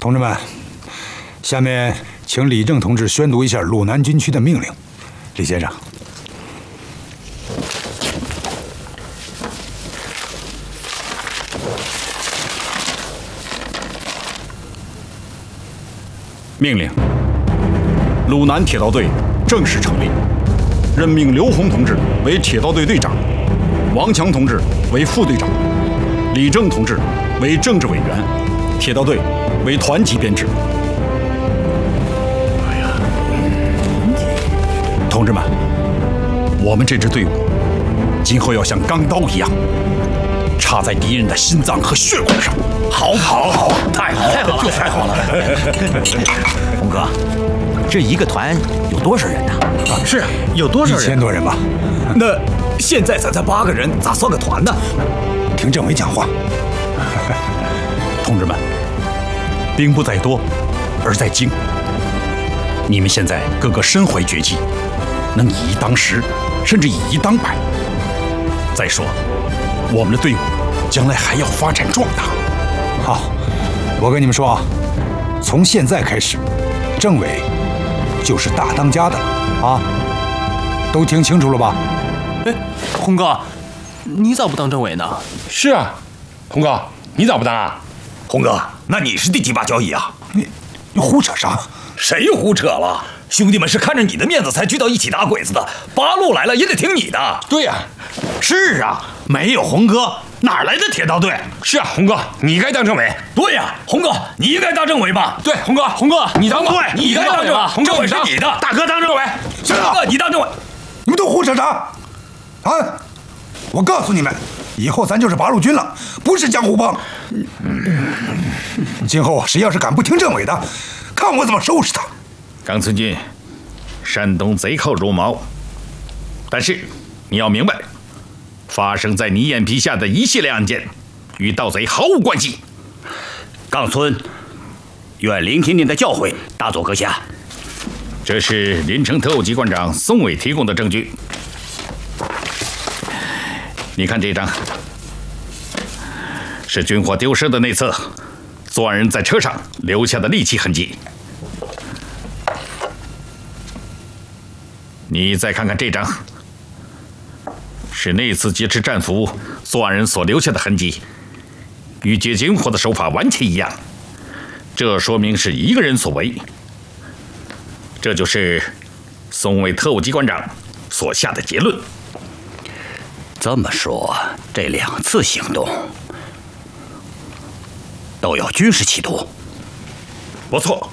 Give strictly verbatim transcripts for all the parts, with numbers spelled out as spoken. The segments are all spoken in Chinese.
同志们，下面请李正同志宣读一下鲁南军区的命令。李先生。 命令：鲁南铁道队正式成立，任命刘洪同志为铁道队队长，王强同志为副队长，李正同志为政治委员，铁道队为团级编制。哎呀，同志们，我们这支队伍今后要像钢刀一样，插在敌人的心脏和血管上。 好，好，好，太好了，太好了，太好了！ 洪哥，这一个团有多少人呢？ 啊，是有多少人？ 一千多人吧。 那现在咱才八个人，咋算个团呢？ 听政委讲话。 同志们，兵不在多，而在精。你们现在个个身怀绝技，能以一当十，甚至以一当百。再说，我们的队伍将来还要发展壮大。 好，我跟你们说啊，从现在开始，政委就是大当家的啊，都听清楚了吧？ 哎，洪哥，你咋不当政委呢？ 是啊，洪哥，你咋不当啊？ 洪哥，那你是第几把交椅啊？ 你你胡扯啥？ 谁胡扯了？兄弟们是看着你的面子才聚到一起打鬼子的，八路来了也得听你的。 对呀、啊， 是啊，没有洪哥哪来的铁道队？ 是啊，洪哥，你该当政委。 对呀、啊，洪哥，你应该当政委吧？ 对，洪哥，洪哥，你当吧。 对，你应该当政委。 洪哥， 政委是你的， 大哥当政委。 行了， 哥，你当政委。 你们都胡扯啥？啊！我告诉你们，以后咱就是八路军了，不是江湖帮。今后谁要是敢不听政委的，看我怎么收拾他。 冈村君，山东贼寇如毛，但是你要明白，发生在你眼皮下的一系列案件，与盗贼毫无关系。 冈村，愿聆听您的教诲，大佐阁下。 这是临城特务机关长宋伟提供的证据。你看这张，是军火丢失的内侧，作案人在车上留下的利器痕迹。你再看看这张，是那次劫持战俘作案人所留下的痕迹，与劫军火的手法完全一样，这说明是一个人所为。这就是宋伟特务机关长所下的结论。 这么说，这两次行动都有军事企图。 不错，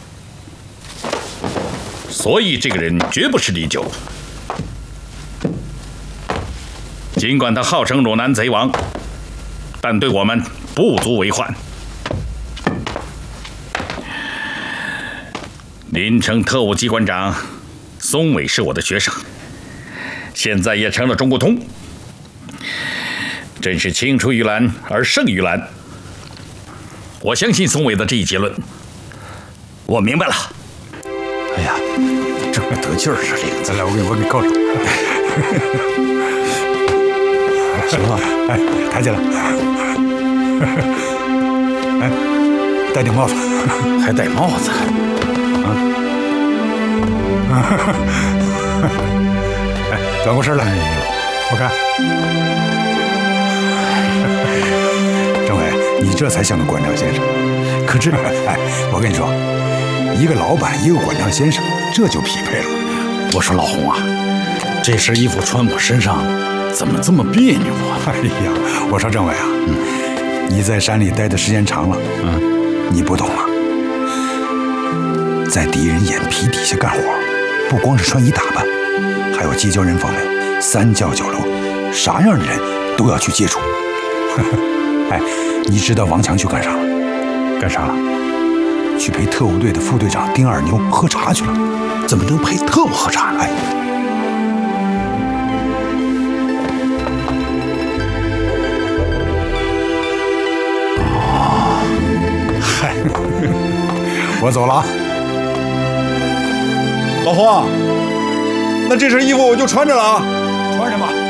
所以这个人绝不是李九。尽管他号称鲁南贼王，但对我们不足为患。临城特务机关长松伟是我的学生，现在也成了中国通，真是青出于蓝而胜于蓝。我相信松伟的这一结论。 我明白了。 哎呀，这么得劲儿这领子，来，我给我给告上。行了，哎，抬起来。哎，戴顶帽子， 还戴帽子。 啊！哎，转过身来，我看。政委，你这才像个馆长先生。可是，哎，我跟你说，一个老板，一个馆长先生，这就匹配了。 我说老洪啊，这身衣服穿我身上，怎么这么别扭啊？ 哎呀，我说政委啊，嗯、你在山里待的时间长了，嗯，你不懂啊。在敌人眼皮底下干活，不光是穿衣打扮，还有结交人方面，三教九流，啥样的人都要去接触。哎，你知道王强去干啥了？ 干啥了？ 去陪特务队的副队长丁二牛喝茶去了。 怎么能陪特务喝茶呢？ 哎，哦，嗨，我走了啊。 老洪，那这身衣服我就穿着了啊， 穿上吧。